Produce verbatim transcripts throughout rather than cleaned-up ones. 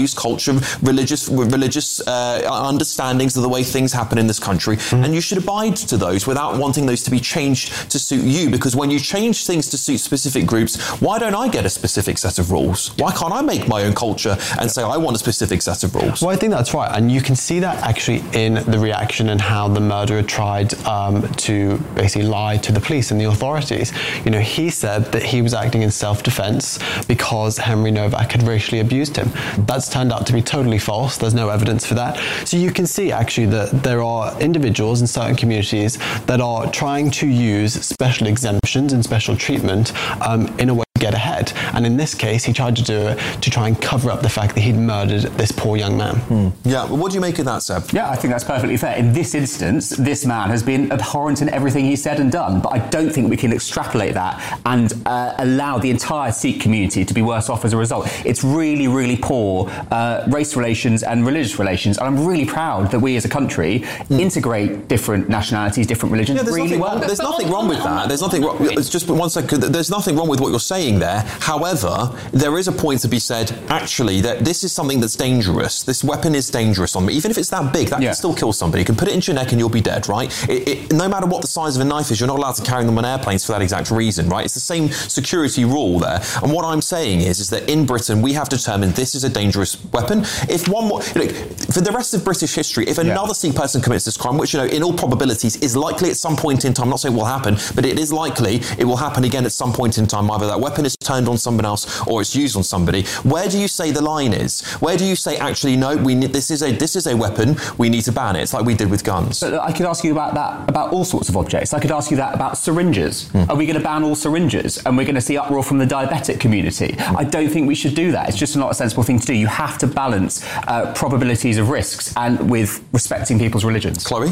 values, culture, religious religious uh, understandings of the way things happen in this country, mm. and you should abide to those without wanting those to be changed to suit you, because when you change things to suit specific groups, why don't I get a specific set of rules? Why can't I make my own culture and say I want a specific set of rules? Well, I think that's right, and you can see that actually in the reaction and how the murderer tried um, to basically lie to the police and the authorities. You know, he said that he was acting in self-defense because Henry Novak had racially abused him. That's turned out to be totally false. There's no evidence for that. So you can see actually that there are individuals in certain communities that are trying to use special exemptions and special treatment um, in a way to get ahead. And in this case, he tried to do it to try and cover up the fact that he'd murdered this poor young man. Hmm. Yeah, well, what do you make of that, Seb? Yeah, I think that's perfectly fair. In this instance, this man has been abhorrent in everything he said and done, but I don't think we can extrapolate that and uh, allow the entire Sikh community to be worse off as a result. It's really, really poor uh, race relations and religious relations, and I'm really proud that we as a country mm. integrate different nationalities, different religions yeah, really well. Wrong, there's but nothing wrong with that. There's nothing wrong. It's just one second. There's nothing wrong with what you're saying there. However, there is a point to be said, actually, that this is something that's dangerous. This weapon is dangerous on me. Even if it's that big, that yeah. can still kill somebody. You can put it into your neck and you'll be dead, right? It, it, no matter what the size of a knife is, you're not allowed to carry them on airplanes for that exact reason, right? It's the same security rule there. And what I'm saying is, is that in Britain, we have determined this is a dangerous weapon. If one more, you know, for the rest of British history, if another yeah. Sikh person commits this crime, which, you know, in all probabilities is likely at some point in time, I'm not saying it will happen, but it is likely it will happen again at some point in time. Either that weapon is turned on someone else or it's used on somebody. Where do you say the line is? Where do you say, actually, no, we need, this is a this is a weapon, we need to ban it? It's like we did with guns. But I could ask you about that, about all sorts of objects. I could ask you that about syringes. Mm. Are we going to ban all syringes? And we're going to see uproar from the diabetic community? Mm. I don't think we should do that. It's just not a sensible thing to do. You have to balance uh, probabilities of risks and with respecting people's religions. Chloe?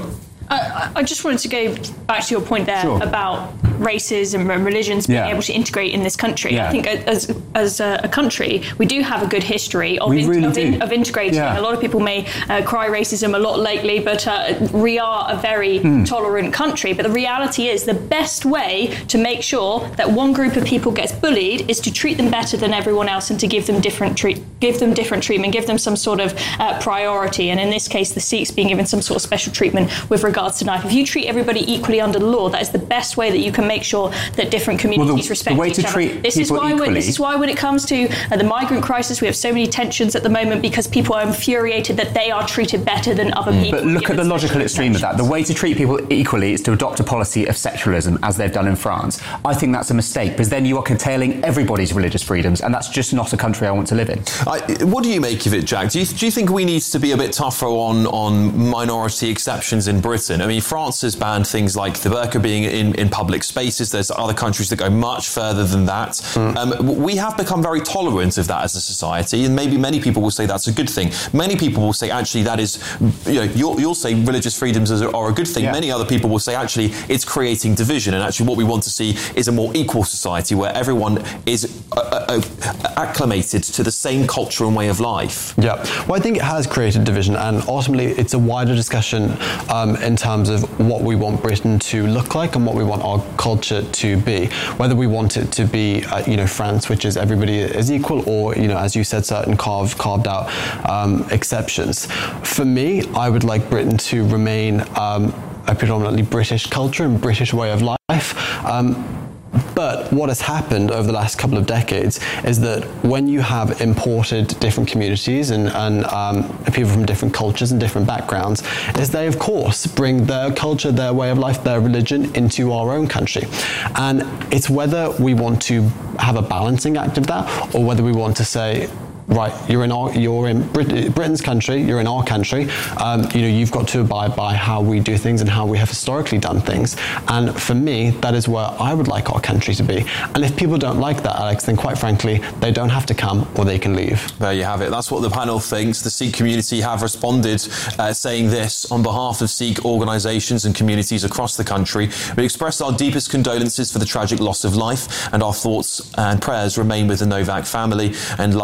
I, I just wanted to go back to your point there sure. about races and religions being yeah. able to integrate in this country. Yeah. I think as as a country, we do have a good history of, in, really of, in, of integrating. Yeah. A lot of people may uh, cry racism a lot lately, but uh, we are a very mm. tolerant country. But the reality is the best way to make sure that one group of people gets bullied is to treat them better than everyone else and to give them different treat, give them different treatment, give them some sort of uh, priority. And in this case, the Sikhs being given some sort of special treatment with regards to knife. If you treat everybody equally under the law, that is the best way that you can make sure that different communities well, the, respect the way each to other. Treat this is why equally, this is why when it comes to uh, the migrant crisis, we have so many tensions at the moment because people are infuriated that they are treated better than other mm. people. But look at the logical extreme of that. The way to treat people equally is to adopt a policy of secularism, as they've done in France. I think that's a mistake, because then you are curtailing everybody's religious freedoms, and that's just not a country I want to live in. I, what do you make of it, Jack? Do you, do you think we need to be a bit tougher on, on minority exceptions in Britain? I mean, France has banned things like the burqa being in, in public spaces. There's other countries that go much further than that. Mm. Um, we have become very tolerant of that as a society, and maybe many people will say that's a good thing. Many people will say, actually, that is, you know, you'll, you'll say religious freedoms are a good thing. Yeah. Many other people will say, actually, it's creating division, and actually what we want to see is a more equal society where everyone is uh, uh, acclimated to the same culture and way of life. Yeah, well, I think it has created division, and ultimately it's a wider discussion um, in terms of what we want Britain to look like and what we want our culture to be. Whether we want it to be, uh, you know, France, which is everybody is equal, or, you know, as you said, certain carved, carved out um, exceptions. For me, I would like Britain to remain um, a predominantly British culture and British way of life. Um, But what has happened over the last couple of decades is that when you have imported different communities and, and um, people from different cultures and different backgrounds, is they, of course, bring their culture, their way of life, their religion into our own country. And it's whether we want to have a balancing act of that, or whether we want to say, right, you're in our, you're in Brit- Britain's country, you're in our country, um, you know, you've got to abide by how we do things and how we have historically done things. And for me, that is where I would like our country to be. And if people don't like that, Alex, then quite frankly, they don't have to come or they can leave. There you have it. That's what the panel thinks. The Sikh community have responded, uh, saying this on behalf of Sikh organisations and communities across the country. We express our deepest condolences for the tragic loss of life, and our thoughts and prayers remain with the Novak family and loved ones during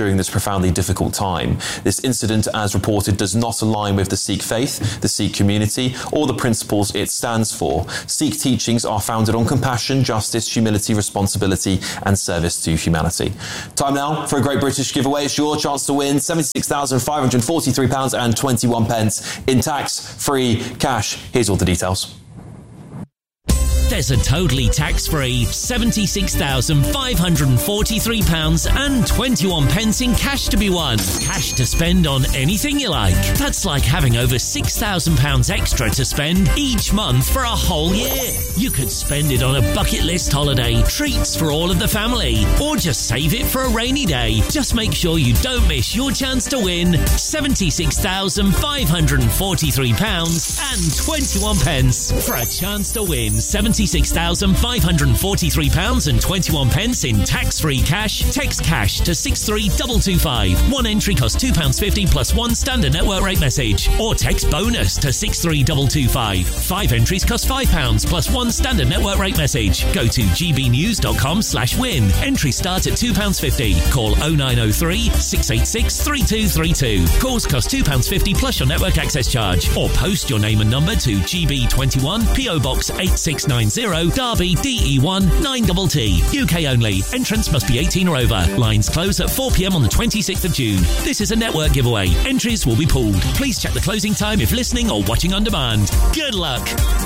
during this profoundly difficult time. This incident, as reported, does not align with the Sikh faith, the Sikh community, or the principles it stands for. Sikh teachings are founded on compassion, justice, humility, responsibility, and service to humanity. Time now for a Great British giveaway. It's your chance to win seventy-six thousand five hundred forty-three pounds and twenty-one pence in tax-free cash. Here's all the details. There's a totally tax-free seventy-six thousand five hundred forty-three pounds and twenty-one pence in cash to be won. Cash to spend on anything you like. That's like having over six thousand pounds extra to spend each month for a whole year. You could spend it on a bucket list holiday, treats for all of the family, or just save it for a rainy day. Just make sure you don't miss your chance to win seventy-six thousand five hundred forty-three pounds and twenty-one pence. For a chance to win seventy-six thousand five hundred forty-three pounds and twenty-one pence in tax-free cash, text cash to six three two two five. One entry costs two pounds fifty plus one standard network rate message. Or text bonus to six three two two five. Five entries cost five pounds plus one standard network rate message. Go to gbnews.com slash win. Entries start at two pounds fifty. Call oh nine oh three, six eight six, three two three two. Calls cost two pounds fifty plus your network access charge. Or post your name and number to G B twenty-one, P O Box eight six nine zero, Derby, D E one nine T T. U K only. Entrance must be eighteen or over. Lines close at four p m on the twenty-sixth of June. This is a network giveaway. Entries will be pooled. Please check the closing time if listening or watching on demand. Good luck.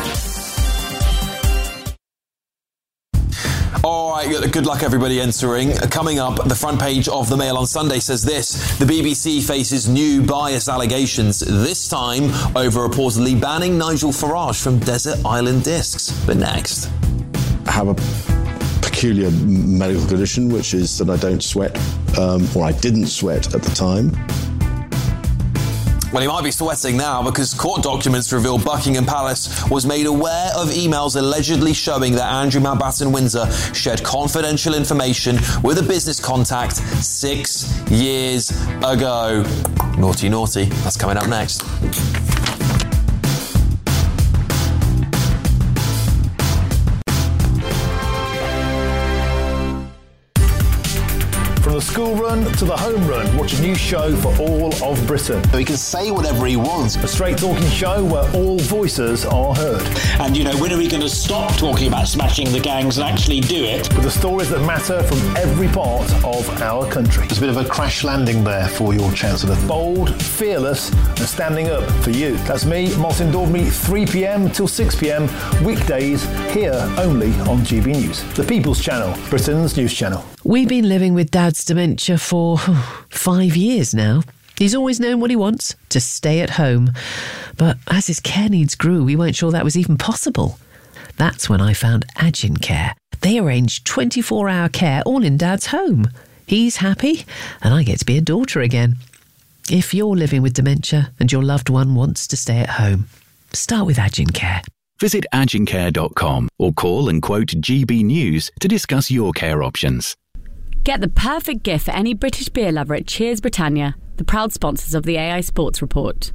All right, good luck everybody entering. Coming up, the front page of the Mail on Sunday says this: the B B C faces new bias allegations, this time over reportedly banning Nigel Farage from Desert Island Discs. But next. I have a peculiar medical condition, which is that I don't sweat, um, or I didn't sweat at the time. Well, he might be sweating now because court documents reveal Buckingham Palace was made aware of emails allegedly showing that Andrew Mountbatten Windsor shared confidential information with a business contact six years ago. Naughty, naughty. That's coming up next. From the school run to the home run, watch a new show for all of Britain. He can say whatever he wants. A straight-talking show where all voices are heard. And, you know, when are we going to stop talking about smashing the gangs and actually do it? With the stories that matter from every part of our country. It's a bit of a crash landing there for your Chancellor. Bold, fearless and standing up for you. That's me, Martin Daubney, three p m till six p m, weekdays, here only on G B News. The People's Channel, Britain's news channel. We've been living with Dad's dementia for oh, five years now. He's always known what he wants, to stay at home. But as his care needs grew, we weren't sure that was even possible. That's when I found Agin Care. They arrange twenty-four hour care all in Dad's home. He's happy, and I get to be a daughter again. If you're living with dementia and your loved one wants to stay at home, start with Agin Care. Visit agin care dot com or call and quote G B News to discuss your care options. Get the perfect gift for any British beer lover at Cheers Britannia, the proud sponsors of the A I Sports Report.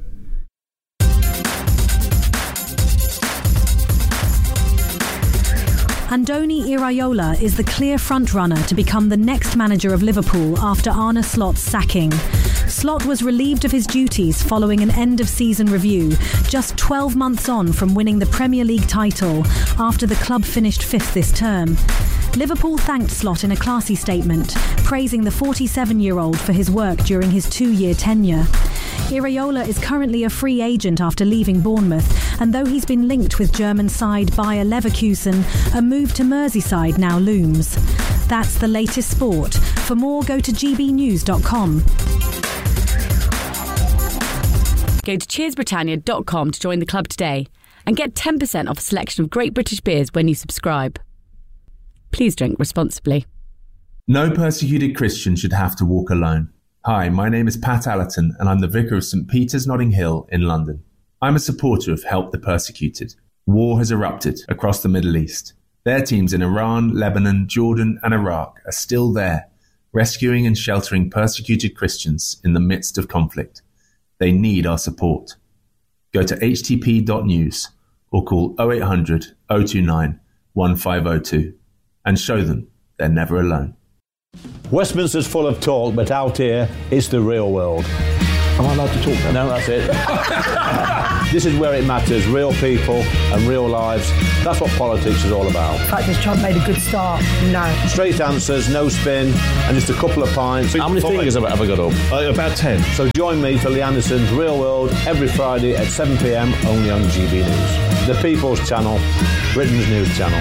Andoni Iraola is the clear frontrunner to become the next manager of Liverpool after Arne Slot's sacking. Slot was relieved of his duties following an end-of-season review, just twelve months on from winning the Premier League title after the club finished fifth this term. Liverpool thanked Slot in a classy statement, praising the forty-seven-year-old for his work during his two-year tenure. Iraola is currently a free agent after leaving Bournemouth, and though he's been linked with German side Bayer Leverkusen, a move to Merseyside now looms. That's the latest sport. For more, go to g b news dot com. Go to cheers britannia dot com to join the club today and get ten percent off a selection of great British beers when you subscribe. Please drink responsibly. No persecuted Christian should have to walk alone. Hi, my name is Pat Allerton and I'm the Vicar of St Peter's Notting Hill in London. I'm a supporter of Help the Persecuted. War has erupted across the Middle East. Their teams in Iran, Lebanon, Jordan and Iraq are still there, rescuing and sheltering persecuted Christians in the midst of conflict. They need our support. Go to h t p dot news or call oh eight hundred, oh two nine, one five oh two and show them they're never alone. Westminster's full of talk, but out here, it's the real world. Am I allowed to talk now? No, that's it. This is where it matters, real people and real lives. That's what politics is all about. In fact, has Trump made a good start? No. Straight answers, no spin, and just a couple of pints. How many fingers have I ever got up? Uh, about ten. So join me for Lee Anderson's Real World every Friday at seven p m only on G B News. The People's Channel, Britain's news channel.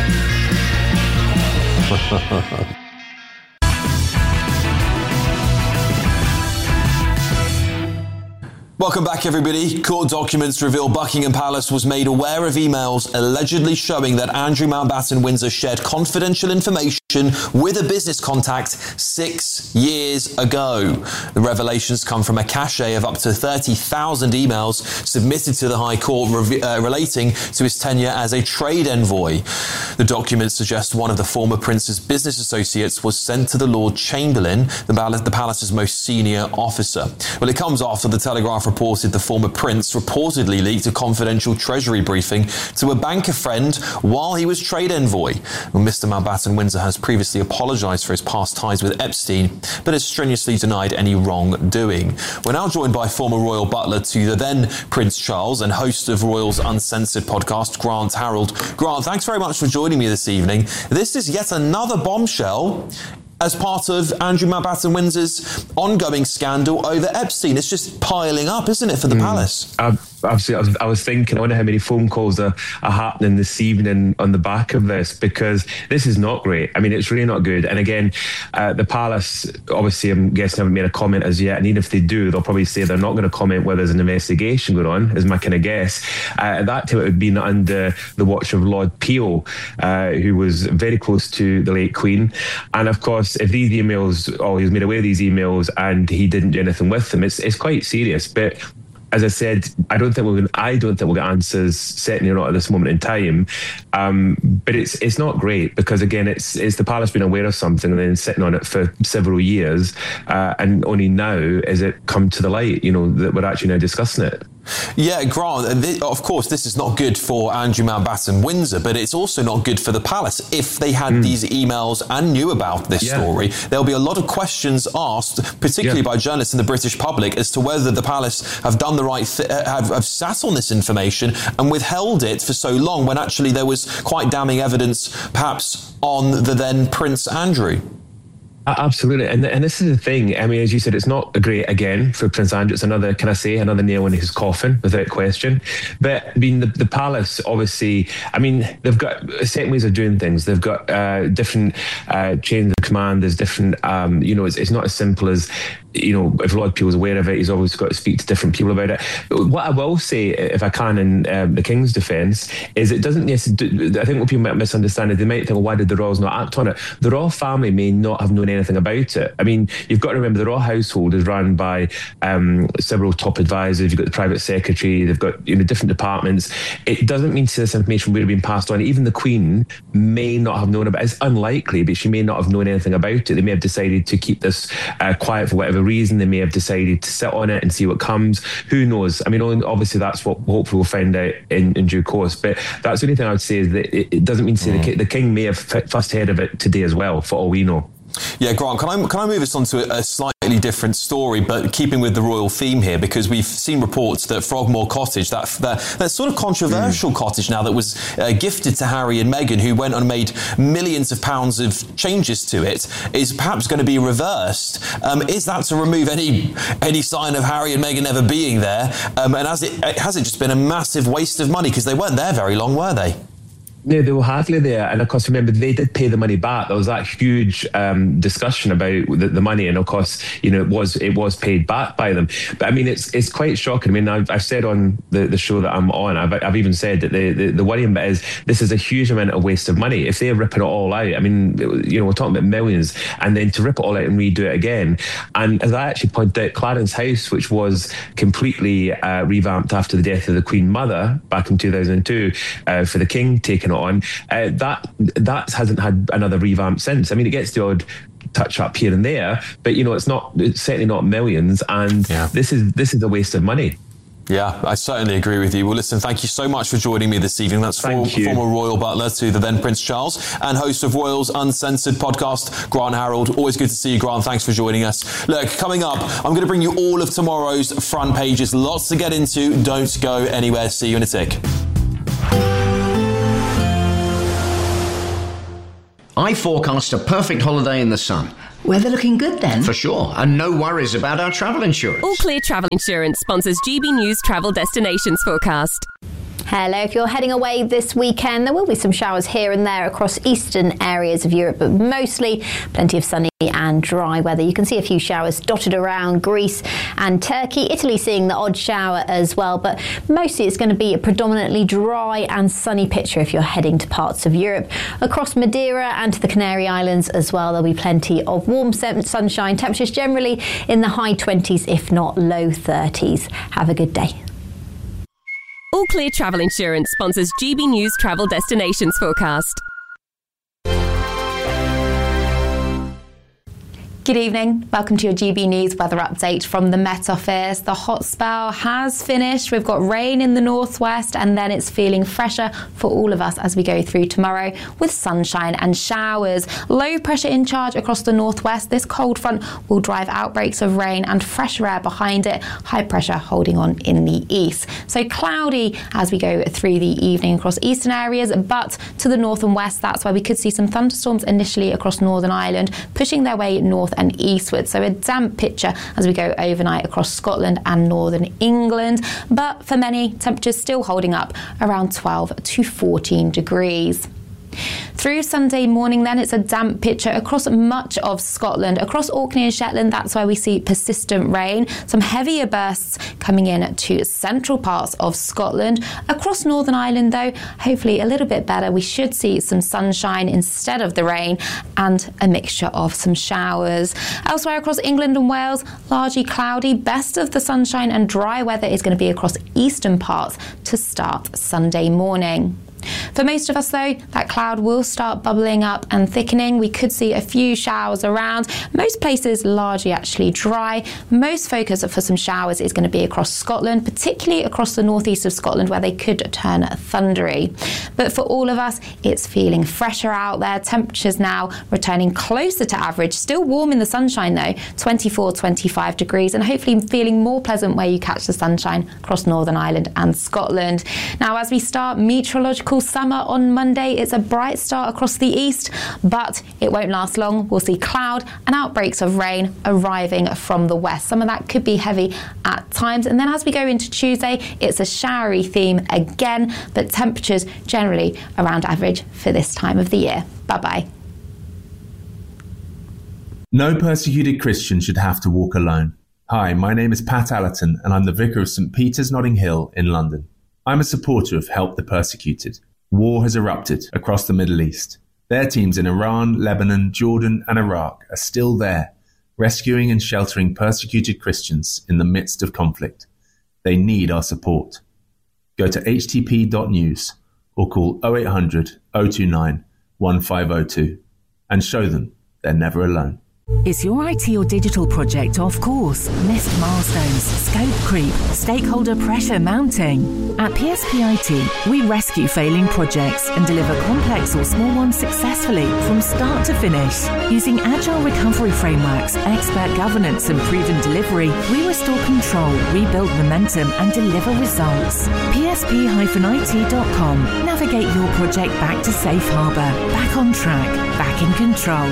Welcome back, everybody. Court documents reveal Buckingham Palace was made aware of emails allegedly showing that Andrew Mountbatten Windsor shared confidential information with a business contact six years ago. The revelations come from a cache of up to thirty thousand emails submitted to the High Court re- uh, relating to his tenure as a trade envoy. The documents suggest one of the former prince's business associates was sent to the Lord Chamberlain, the, palace, the palace's most senior officer. Well, it comes after the Telegraph reported the former prince reportedly leaked a confidential Treasury briefing to a banker friend while he was trade envoy. Well, Mister Mountbatten Windsor has previously apologised for his past ties with Epstein, but has strenuously denied any wrongdoing. We're now joined by former royal butler to the then Prince Charles and host of Royals Uncensored podcast, Grant Harold. Grant, thanks very much for joining me this evening. This is yet another bombshell as part of Andrew Mountbatten Windsor's ongoing scandal over Epstein. It's just piling up, isn't it, for the mm. palace? Uh, absolutely. I was, I was thinking, I wonder how many phone calls are, are happening this evening on the back of this, because this is not great. I mean, it's really not good. And again, uh, the palace, obviously, I'm guessing, haven't made a comment as yet. And even if they do, they'll probably say they're not going to comment where there's an investigation going on, is my kind of guess. Uh, at that time, it would be under the watch of Lord Peel, uh, who was very close to the late Queen. And of course, if these emails, or he was made aware of these emails and he didn't do anything with them, it's it's quite serious. But as I said, I don't think we're going. I don't think we'll get answers, certainly not at this moment in time. Um, but it's it's not great, because again, it's it's the palace being aware of something and then sitting on it for several years, uh, and only now is it come to the light, you know, that we're actually now discussing it. Yeah, Grant, and th- of course, this is not good for Andrew Mountbatten Windsor, but it's also not good for the palace. If they had mm. these emails and knew about this yeah. story, there'll be a lot of questions asked, particularly yeah. by journalists and the British public, as to whether the palace have done the right th- have, have sat on this information and withheld it for so long, when actually there was quite damning evidence, perhaps, on the then Prince Andrew. Absolutely. And and this is the thing. I mean, as you said, it's not great, again, for Prince Andrew. It's another, can I say, another nail in his coffin, without question. But, I mean, the, the palace, obviously, I mean, they've got certain ways of doing things. They've got uh, different uh, chains of command. There's different, um, you know, it's, it's not as simple as, you know, if Lord Peel is aware of it, he's always got to speak to different people about it. But what I will say, if I can, in um, the King's defence, is it doesn't necessarily, I think what people might misunderstand is they might think, well, why did the Royals not act on it? The Royal family may not have known anything about it. I mean, you've got to remember the Royal household is run by um, several top advisors. You've got the private secretary, they've got, you know, different departments. It doesn't mean to this information would have been passed on. Even the Queen may not have known about it. It's unlikely, but she may not have known anything about it. They may have decided to keep this uh, quiet for whatever reason. They may have decided to sit on it and see what comes. Who knows? I mean, obviously that's what hopefully we'll find out in, in due course. But that's the only thing I would say, is that it, it doesn't mean to say mm. the, the King may have fussed ahead of it today as well, for all we know. Yeah, Grant, can I can I move us on to a slightly different story, but keeping with the royal theme here, because we've seen reports that Frogmore Cottage, that that, that sort of controversial mm. cottage now that was uh, gifted to Harry and Meghan, who went and made millions of pounds of changes to it, is perhaps going to be reversed. Um, is that to remove any any sign of Harry and Meghan ever being there? Um, and has it has it just been a massive waste of money, because they weren't there very long, were they? No, they were hardly there. And of course, remember, they did pay the money back. There was that huge um, discussion about the, the money. And of course, you know, it was it was paid back by them. But I mean, it's it's quite shocking. I mean, I've, I've said on the, the show that I'm on, I've, I've even said that the, the, the worrying bit is this is a huge amount of waste of money. If they're ripping it all out, I mean, you know, we're talking about millions, and then to rip it all out and redo it again. And as I actually pointed out, Clarence House, which was completely uh, revamped after the death of the Queen Mother back in two thousand two, uh, for the King taking it on, uh, that that hasn't had another revamp since. I mean, it gets the odd touch up here and there, but you know, it's not, it's certainly not millions, and yeah. this is this is a waste of money. Yeah, I certainly agree with you. Well, listen, thank you so much for joining me this evening. That's for, former Royal Butler to the then Prince Charles and host of Royals Uncensored podcast, Grant Harold. Always good to see you, Grant. Thanks for joining us. Look, coming up, I'm going to bring you all of tomorrow's front pages. Lots to get into. Don't go anywhere. See you in a tick. I forecast a perfect holiday in the sun. Weather looking good then? For sure, and no worries about our travel insurance. All Clear Travel Insurance sponsors G B News Travel Destinations Forecast. Hello, if you're heading away this weekend, there will be some showers here and there across eastern areas of Europe, but mostly plenty of sunny and dry weather. You can see a few showers dotted around Greece and Turkey. Italy seeing the odd shower as well, but mostly it's going to be a predominantly dry and sunny picture if you're heading to parts of Europe. Across Madeira and to the Canary Islands as well, there'll be plenty of warm sunshine. Temperatures generally in the high twenties, if not low thirties. Have a good day. All Clear Travel Insurance sponsors G B News Travel Destinations Forecast. Good evening. Welcome to your G B News weather update from the Met Office. The hot spell has finished. We've got rain in the northwest and then it's feeling fresher for all of us as we go through tomorrow with sunshine and showers. Low pressure in charge across the northwest. This cold front will drive outbreaks of rain and fresher air behind it. High pressure holding on in the east. So cloudy as we go through the evening across eastern areas, but to the north and west, that's where we could see some thunderstorms initially across Northern Ireland, pushing their way north and eastward. So a damp picture as we go overnight across Scotland and northern England. But for many, temperatures still holding up around twelve to fourteen degrees. Through Sunday morning then, it's a damp picture across much of Scotland. Across Orkney and Shetland, that's where we see persistent rain. Some heavier bursts coming in to central parts of Scotland. Across Northern Ireland though, hopefully a little bit better. We should see some sunshine instead of the rain and a mixture of some showers. Elsewhere across England and Wales, largely cloudy. Best of the sunshine and dry weather is going to be across eastern parts to start Sunday morning. For most of us though, that cloud will start bubbling up and thickening. We could see a few showers around. Most places largely actually dry. Most focus for some showers is going to be across Scotland, particularly across the northeast of Scotland where they could turn thundery. But for all of us, it's feeling fresher out there. Temperatures now returning closer to average. Still warm in the sunshine though, twenty-four, twenty-five degrees, and hopefully feeling more pleasant where you catch the sunshine across Northern Ireland and Scotland. Now as we start meteorological summer on Monday, it's a bright start across the east, but it won't last long. We'll see cloud and outbreaks of rain arriving from the west. Some of that could be heavy at times. And then as we go into Tuesday, it's a showery theme again, but temperatures generally around average for this time of the year. Bye-bye. No persecuted Christian should have to walk alone. Hi, my name is Pat Allerton, and I'm the Vicar of St Peter's Notting Hill in London. I'm a supporter of Help the Persecuted. War has erupted across the Middle East. Their teams in Iran, Lebanon, Jordan and Iraq are still there, rescuing and sheltering persecuted Christians in the midst of conflict. They need our support. Go to h t p dot news or call oh eight hundred, oh two nine, one five oh two and show them they're never alone. Is your I T or digital project off course? Missed milestones, scope creep, stakeholder pressure mounting? At P S P I T, we rescue failing projects and deliver complex or small ones successfully from start to finish. Using agile recovery frameworks, expert governance and proven delivery, we restore control, rebuild momentum and deliver results. P S P I T dot com. Navigate your project back to safe harbour, back on track, back in control.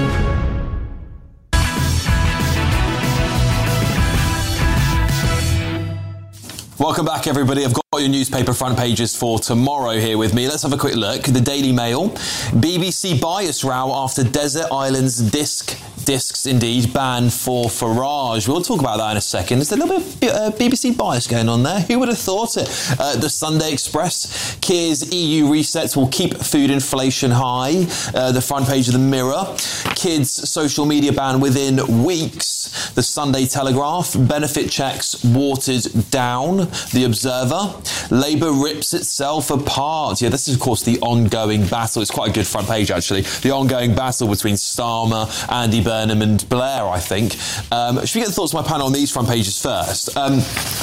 Welcome back, everybody. I've got your newspaper front pages for tomorrow here with me. Let's have a quick look. The Daily Mail. B B C bias row after Desert Island's disc, discs indeed, ban for Farage. We'll talk about that in a second. There's a little bit of uh, B B C bias going on there. Who would have thought it? Uh, the Sunday Express. Keir's E U resets will keep food inflation high. Uh, the front page of the Mirror. Kids' social media ban within weeks. The Sunday Telegraph. Benefit checks watered down. The Observer. Labour rips itself apart. Yeah, this is, of course, the ongoing battle. It's quite a good front page, actually. The ongoing battle between Starmer, Andy Burnham and Blair, I think. Um, should we get the thoughts of my panel on these front pages first? Um,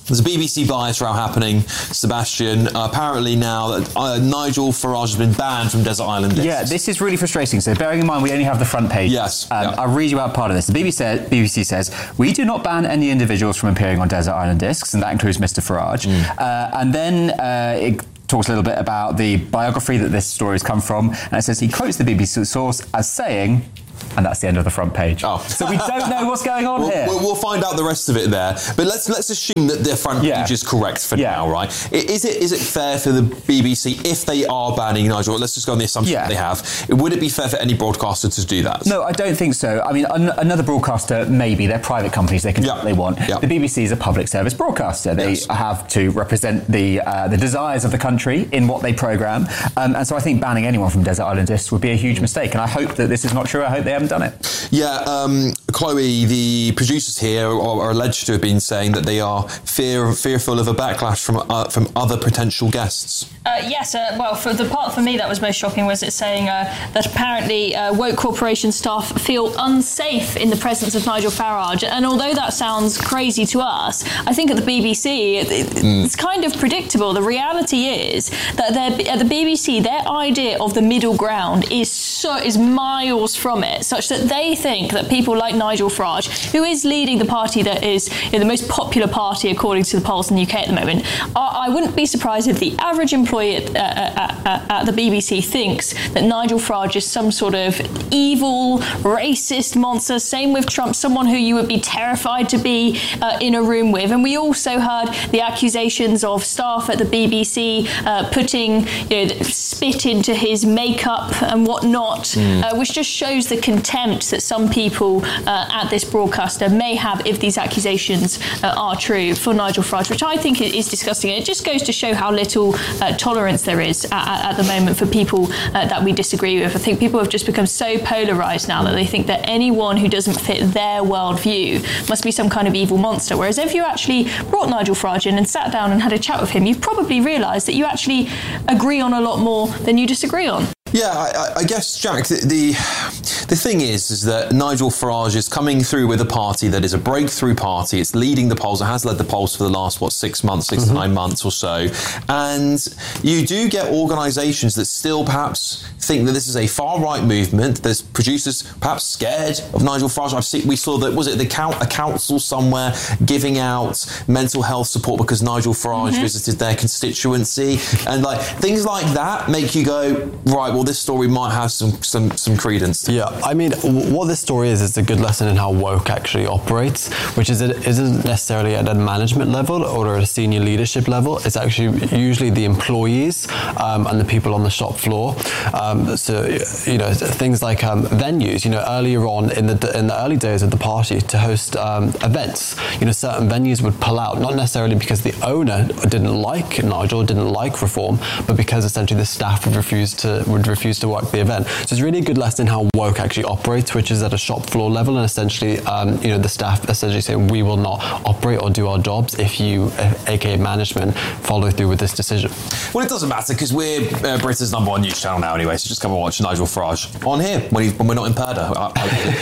There's a B B C bias row happening, Sebastian. Uh, apparently now that uh, Nigel Farage has been banned from Desert Island Discs. Yeah, this is really frustrating. So bearing in mind we only have the front page. Yes. Um, yeah. I'll read you out part of this. The B B C, B B C says, we do not ban any individuals from appearing on Desert Island Discs, and that includes Mister Farage. Mm. Uh, and then uh, it talks a little bit about the biography that this story has come from, and it says he quotes the B B C source as saying... And that's the end of the front page. Oh. So we don't know what's going on we'll, here. We'll, we'll find out the rest of it there. But let's let's assume that their front yeah. page is correct for yeah. now, right? Is it is it fair for the B B C, if they are banning Nigel, let's just go on the assumption yeah. that they have, would it be fair for any broadcaster to do that? No, I don't think so. I mean, an- another broadcaster, maybe. They're private companies. They can do yeah. what they want. Yeah. The B B C is a public service broadcaster. They yes. have to represent the uh, the desires of the country in what they programme. Um, and so I think banning anyone from Desert Island Discs would be a huge mistake. And I hope that this is not true. I hope they haven't done it. Yeah, um, Chloe, the producers here are, are alleged to have been saying that they are fear, fearful of a backlash from uh, from other potential guests. Uh, yes, uh, well, for the part for me that was most shocking was it saying uh, that apparently uh, Woke Corporation staff feel unsafe in the presence of Nigel Farage. And although that sounds crazy to us, I think at the B B C it, it, mm. it's kind of predictable. The reality is that at the B B C, their idea of the middle ground is so is miles from it, such that they think that people like Nigel Farage, who is leading the party that is you know, the most popular party according to the polls in the U K at the moment, I, I wouldn't be surprised if the average employee at, uh, at, at the B B C thinks that Nigel Farage is some sort of evil, racist monster. Same with Trump, someone who you would be terrified to be uh, in a room with. And we also heard the accusations of staff at the B B C uh, putting you know, spit into his makeup and whatnot, mm. uh, which just shows the contempt that some people uh, at this broadcaster may have if these accusations uh, are true for Nigel Farage, which I think is disgusting. It just goes to show how little uh, tolerance there is at, at the moment for people uh, that we disagree with. I think people have just become so polarised now that they think that anyone who doesn't fit their worldview must be some kind of evil monster. Whereas if you actually brought Nigel Farage in and sat down and had a chat with him, you'd probably realise that you actually agree on a lot more than you disagree on. Yeah, I, I guess, Jack, the, the the thing is, is that Nigel Farage is coming through with a party that is a breakthrough party. It's leading the polls. It has led the polls for the last, what, six months, six mm-hmm. to nine months or so. And you do get organisations that still perhaps think that this is a far-right movement. There's producers perhaps scared of Nigel Farage. I've seen, we saw that, was it the count, a council somewhere giving out mental health support because Nigel Farage mm-hmm. visited their constituency. And like things like that make you go, right, well, this story might have some some, some credence to it. Yeah, I mean, what this story is, is a good lesson in how woke actually operates, which is it isn't necessarily at a management level or at a senior leadership level. It's actually usually the employees um, and the people on the shop floor. Um, so, you know, things like um, venues, you know, earlier on in the in the early days of the party to host um, events, you know, certain venues would pull out, not necessarily because the owner didn't like Nigel, didn't like reform, but because essentially the staff would refuse to would refuse to work the event. So it's really a good lesson in how woke actually operates, which is at a shop floor level, and essentially, um, you know, the staff essentially say we will not operate or do our jobs if you, aka management, follow through with this decision. Well, it doesn't matter because we're uh, Britain's number one news channel now anyway, so just come and watch Nigel Farage on here when, he, when we're not in Purda. um,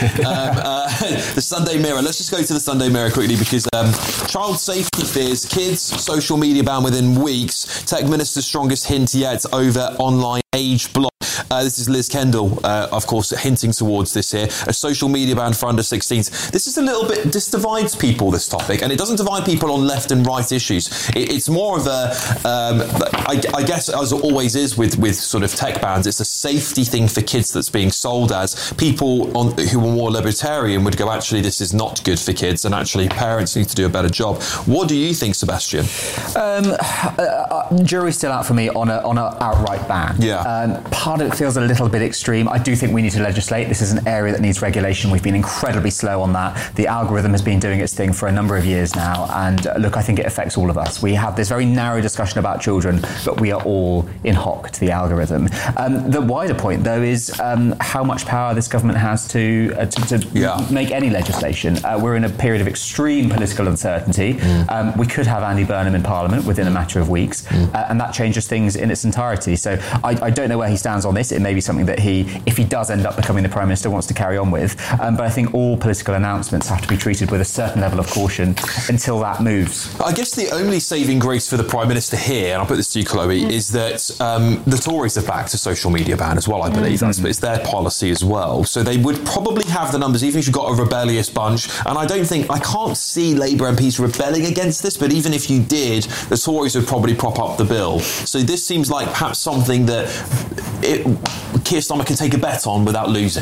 uh, the Sunday Mirror. Let's just go to the Sunday Mirror quickly because um, child safety fears, kids, social media ban within weeks, Tech Minister's strongest hint yet over online age block. Uh, this is Liz Kendall, uh, of course, hinting towards this here. A social media ban for under sixteens. This is a little bit, this divides people, this topic, and it doesn't divide people on left and right issues. It, it's more of a, um, I, I guess, as it always is with, with sort of tech bans, it's a safety thing for kids that's being sold as. People on, who are more libertarian would go, actually, this is not good for kids, and actually parents need to do a better job. What do you think, Sebastian? Um, uh, jury's still out for me on a on an outright ban. Yeah. Um, part of it feels a little bit extreme. I do think we need to legislate. This is an area that needs regulation. We've been incredibly slow on that. The algorithm has been doing its thing for a number of years now. And uh, look, I think it affects all of us. We have this very narrow discussion about children, but we are all in hock to the algorithm. Um, the wider point, though, is um, how much power this government has to uh, to, to yeah. make any legislation. Uh, we're in a period of extreme political uncertainty. Mm. Um, we could have Andy Burnham in Parliament within a matter of weeks, mm. uh, and that changes things in its entirety. So I, I don't know where he stands on this. It may be something that he, if he does end up becoming the Prime Minister, wants to carry on with. Um, but I think all political announcements have to be treated with a certain level of caution until that moves. I guess the only saving grace for the Prime Minister here, and I'll put this to you, Chloe, mm. is that um, the Tories have backed a social media ban as well, I believe. Mm. That's it's their policy as well. So they would probably have the numbers, even if you've got a rebellious bunch. And I don't think, I can't see Labour M Ps rebelling against this, but even if you did, the Tories would probably prop up the bill. So this seems like perhaps something that it, Keir Starmer can take a bet on without losing.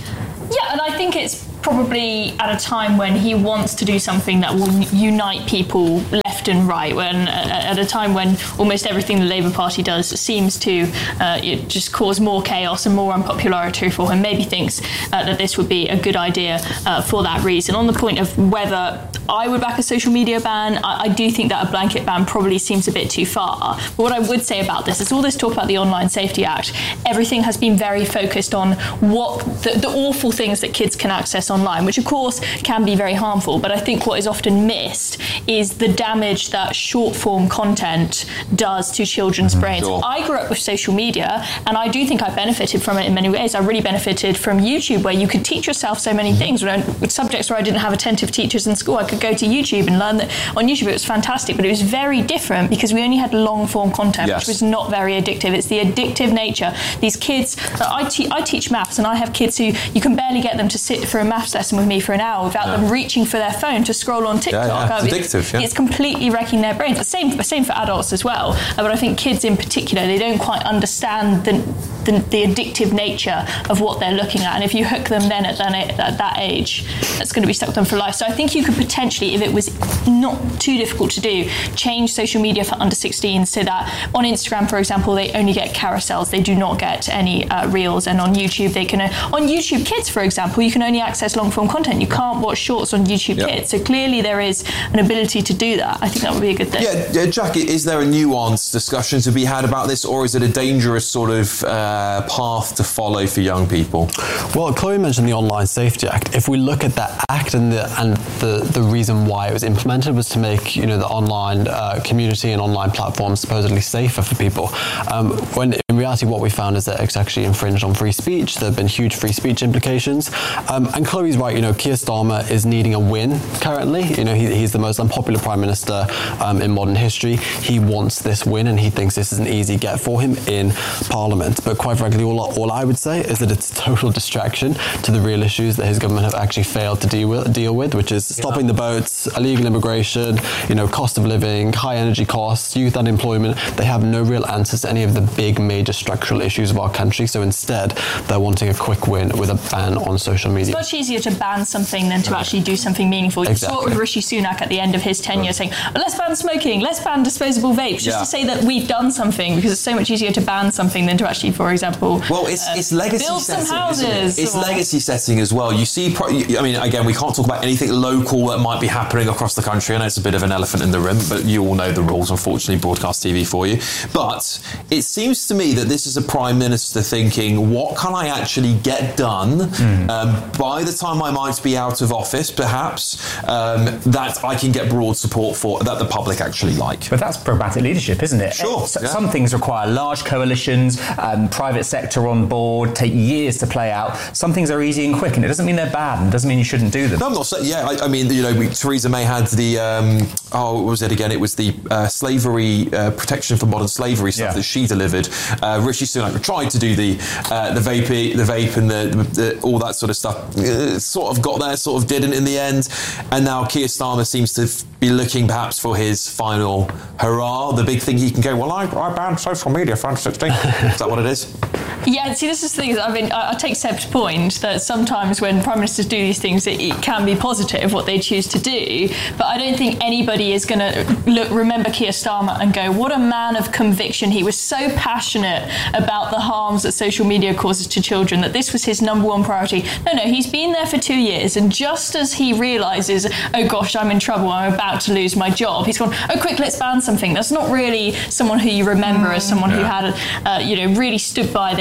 Yeah, and I think it's probably at a time when he wants to do something that will unite people left and right, when uh, at a time when almost everything the Labour Party does seems to uh, it just cause more chaos and more unpopularity for him, maybe thinks uh, that this would be a good idea uh, for that reason. On the point of whether I would back a social media ban, I, I do think that a blanket ban probably seems a bit too far. But what I would say about this is all this talk about the Online Safety Act, everything has been very focused on what the, the awful things that kids can access online, which of course can be very harmful, but I think what is often missed is the damage that short form content does to children's mm-hmm. brains. Sure. I grew up with social media, and I do think I benefited from it in many ways. I really benefited from YouTube, where you could teach yourself so many mm-hmm. things. With subjects where I didn't have attentive teachers in school, I could go to YouTube and learn that on YouTube. It was fantastic, but it was very different because we only had long form content, yes. which was not very addictive. It's the addictive nature. These kids, I, te- I teach maths, and I have kids who you can barely get them to sit for a maths lesson with me for an hour without yeah. them reaching for their phone to scroll on TikTok. Yeah, yeah. It's addictive, yeah. It's completely wrecking their brains. The same, the same for adults as well. Uh, but I think kids in particular, they don't quite understand the, the, the addictive nature of what they're looking at. And if you hook them then at that, at that age, that's going to be stuck with them for life. So I think you could potentially, if it was not too difficult to do, change social media for under sixteen so that on Instagram, for example, they only get carousels. They do not get any uh, reels. And on YouTube, they can, uh, on YouTube Kids, for example, you can only access long form content. You can't watch shorts on YouTube yep. Kids. So clearly there is an ability to do that. I think that would be a good thing. Yeah, Jack, is there a nuanced discussion to be had about this, or is it a dangerous sort of uh, path to follow for young people? Well, Chloe mentioned the Online Safety Act. If we look at that act and the and the, the reason why it was implemented was to make, you know, the online uh, community and online platforms supposedly safer for people. Um, when in reality what we found is that it's actually infringed on free speech. There have been huge free speech implications. Um, and Chloe's right, you know, Keir Starmer is needing a win currently. You know, he, he's the most unpopular Prime Minister um, in modern history. He wants this win, and he thinks this is an easy get for him in Parliament. But quite frankly, all, all I would say is that it's a total distraction to the real issues that his government have actually failed to deal with, deal with which is stopping the boats, illegal immigration, you know, cost of living, high energy costs, youth unemployment. They have no real answers to any of the big major structural issues of our country. So instead, they're wanting a quick win with a ban on social media. It's much easier to ban something than to actually do something meaningful. You exactly. saw it with Rishi Sunak at the end of his tenure right. saying, oh, let's ban smoking, let's ban disposable vapes, just yeah. to say that we've done something, because it's so much easier to ban something than to actually, for example, well, it's, uh, it's legacy build setting, some houses. It? It's or... legacy setting as well. You see, I mean, again, we can't talk about anything local that might be happening across the country. I know it's a bit of an elephant in the room, but you all know the rules, unfortunately, broadcast T V for you. But it seems to me that this is a Prime Minister thinking, what can I actually get done mm. um, by the time I might be out of office, perhaps, um, that I can get broad support for, that the public actually like. But that's pragmatic leadership, isn't it? Sure. S- yeah. Some things require large coalitions, um, private sector on board, take years to play out. Some things are easy and quick, and it doesn't mean they're bad, and it doesn't mean you shouldn't do them. No, I'm not saying, yeah, I, I mean, you know, we, Theresa May had the, um, oh, what was it again? It was the uh, slavery, uh, protection for modern slavery stuff yeah. that she delivered. Uh, Rishi Sunak tried to do the uh, the vape, the vape and the, the all that sort of stuff. Uh, sort of got there, sort of didn't in the end. And now Keir Starmer seems to be looking perhaps for his final hurrah, the big thing he can go, well, I, I banned social media for under sixteen. Is that what it is? Yeah, see, this is the thing. I mean, I, I take Seb's point that sometimes when Prime Ministers do these things, it, it can be positive what they choose to do. But I don't think anybody is going to look remember Keir Starmer and go, what a man of conviction. He was so passionate about the harms that social media causes to children that this was his number one priority. No, no, he's been there for two years. And just as he realises, oh gosh, I'm in trouble, I'm about to lose my job, he's gone, oh, quick, let's ban something. That's not really someone who you remember as someone yeah. who had, uh, you know, really stood by their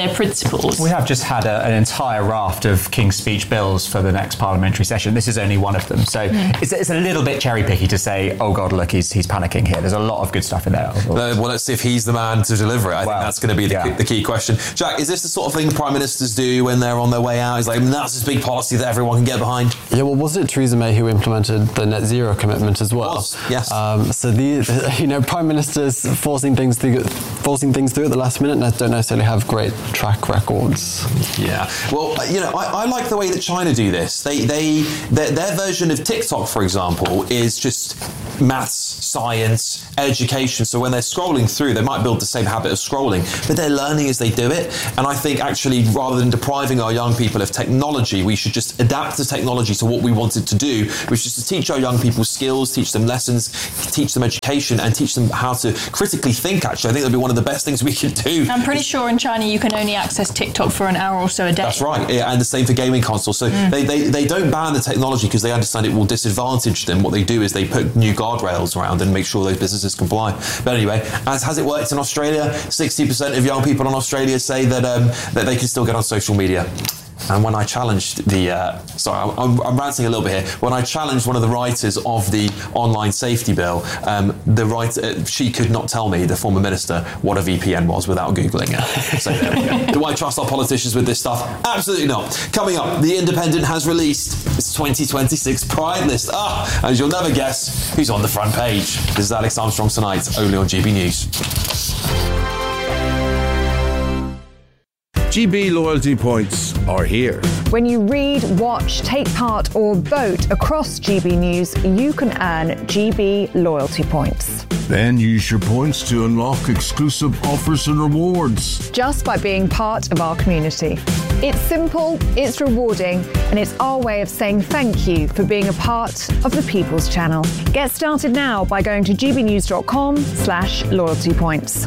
their principles. We have just had a, an entire raft of King's Speech bills for the next parliamentary session. This is only one of them. So mm. it's, it's a little bit cherry-picky to say, oh, God, look, he's, he's panicking here. There's a lot of good stuff in there. Uh, well, let's see if he's the man to deliver it. I well, think that's going to be the, yeah. key, the key question. Jack, is this the sort of thing Prime Ministers do when they're on their way out? It's like, that's this big policy that everyone can get behind. Yeah, well, was it Theresa May who implemented the net zero commitment as well? Was, yes. Um, so, the, you know, Prime Ministers forcing things, through, forcing things through at the last minute don't necessarily have great track records. Yeah. Well, you know, I, I like the way that China do this. They, they, their, their version of TikTok, for example, is just maths, science, education. So when they're scrolling through, they might build the same habit of scrolling, but they're learning as they do it. And I think actually, rather than depriving our young people of technology, we should just adapt the technology to what we want it to do, which is to teach our young people skills, teach them lessons, teach them education, and teach them how to critically think, actually. I think that'd be one of the best things we could do. I'm pretty sure in China you can only access TikTok for an hour or so a day. That's right, yeah, and the same for gaming consoles. So mm. they, they, they don't ban the technology because they understand it will disadvantage them. What they do is they put new guardrails around and make sure those businesses comply. But anyway, as has it worked in Australia? sixty percent of young people in Australia say that um, that they can still get on social media. And when I challenged the, uh, sorry, I'm, I'm ranting a little bit here. When I challenged one of the writers of the online safety bill, um, the writer, she could not tell me, the former minister, what a V P N was without Googling it. So there we go. Do I trust our politicians with this stuff? Absolutely not. Coming up, The Independent has released its twenty twenty-six Pride list. Ah, and you'll never guess who's on the front page. This is Alex Armstrong Tonight, only on G B News. G B loyalty points are here. When you read, watch, take part or vote across G B News, you can earn G B loyalty points. Then use your points to unlock exclusive offers and rewards. Just by being part of our community. It's simple, it's rewarding, and it's our way of saying thank you for being a part of the People's Channel. Get started now by going to gbnews.com slash loyalty points.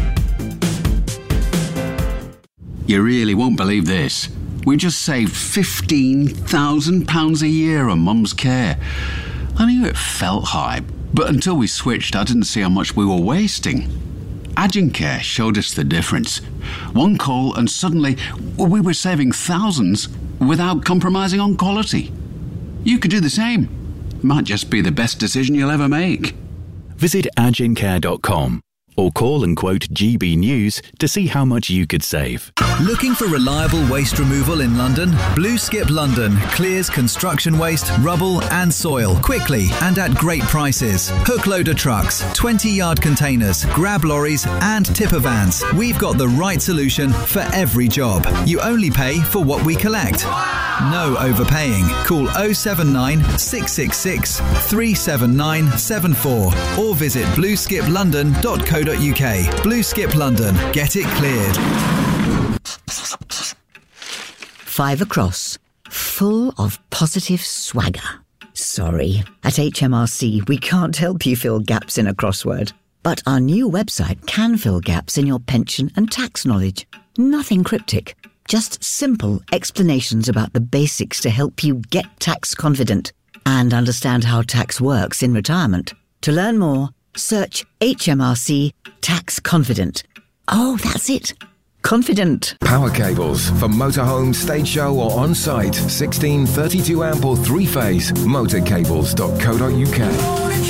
You really won't believe this. We just saved fifteen thousand pounds a year on Mum's care. I knew it felt high, but until we switched, I didn't see how much we were wasting. Agencare showed us the difference. One call and suddenly we were saving thousands without compromising on quality. You could do the same. Might just be the best decision you'll ever make. Visit agencare dot com. Or call and quote G B News to see how much you could save. Looking for reliable waste removal in London? Blue Skip London clears construction waste, rubble and soil quickly and at great prices. Hook loader trucks, twenty-yard containers, grab lorries and tipper vans. We've got the right solution for every job. You only pay for what we collect. No overpaying. Call oh seven nine, six six six, three seven nine seven four or visit blue skip london dot co dot uk. Blue Skip London. Get it cleared. Five across. Full of positive swagger. Sorry. At H M R C, we can't help you fill gaps in a crossword. But our new website can fill gaps in your pension and tax knowledge. Nothing cryptic. Just simple explanations about the basics to help you get tax confident and understand how tax works in retirement. To learn more, search H M R C Tax Confident. Oh, that's it. Confident. Power cables for motorhome, stage show or on-site. sixteen, thirty-two amp or three-phase. motorcables dot co dot uk.